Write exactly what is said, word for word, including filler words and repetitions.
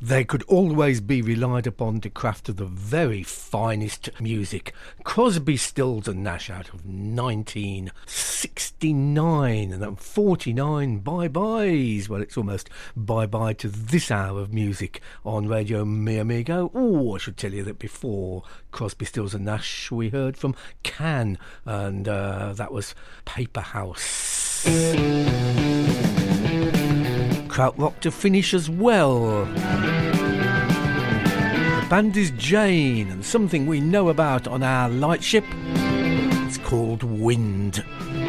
They could always be relied upon to craft the very finest music. Crosby, Stills and Nash out of nineteen sixty-nine, and then forty-nine bye-byes. Well, it's almost bye-bye to this hour of music on Radio Mi Amigo. Oh, I should tell you that before Crosby, Stills and Nash, we heard from Can, and uh, that was Paper House. Krautrock to finish as well. The band is Jane, and something we know about on our lightship, it's called Wind.